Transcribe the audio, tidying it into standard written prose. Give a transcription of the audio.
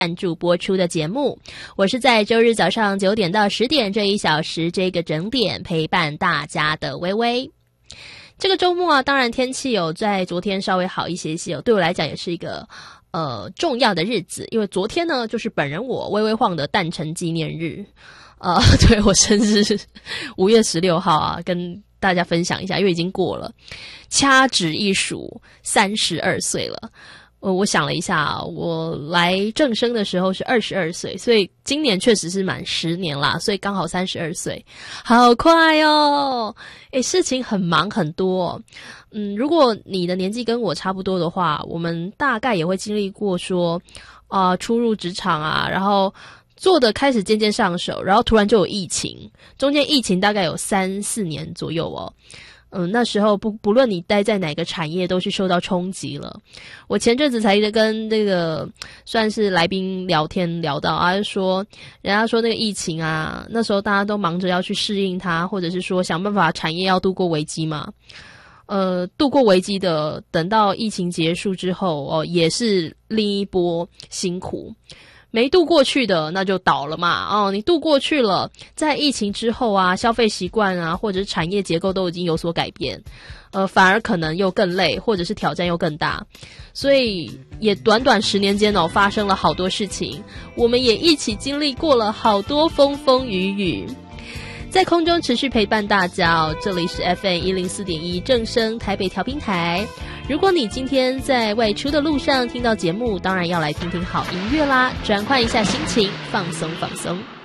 赞助播出的节目。我是在周日早上9点到10点这1小时这个整点陪伴大家的微微。这个周末啊，当然天气有在昨天稍微好一些些，对我来讲也是一个重要的日子，因为昨天呢就是本人我微微晃的诞辰纪念日。对，我生日5月16号啊，跟大家分享一下，因为已经过了，掐指一数32岁了。我想了一下，我来正生的时候是22岁，所以今年确实是满10年啦，所以刚好32岁，好快哦！事情很忙很多。如果你的年纪跟我差不多的话，我们大概也会经历过说，初入职场啊，然后做的开始渐渐上手，然后突然就有疫情，中间疫情大概有3-4年左右哦。那时候不论你待在哪个产业都是受到冲击了。我前阵子才跟这个算是来宾聊天聊到啊，就说人家说那个疫情啊，那时候大家都忙着要去适应它，或者是说想办法产业要度过危机嘛。度过危机的，等到疫情结束之后也是另一波辛苦。没渡过去的那就倒了嘛，你渡过去了，在疫情之后啊，消费习惯啊，或者是产业结构都已经有所改变，反而可能又更累，或者是挑战又更大，所以也短短10年间发生了好多事情，我们也一起经历过了好多风风雨雨。在空中持续陪伴大家这里是 FM104.1 正声台北调频台。如果你今天在外出的路上听到节目，当然要来听听好音乐啦，转换一下心情，放松放松。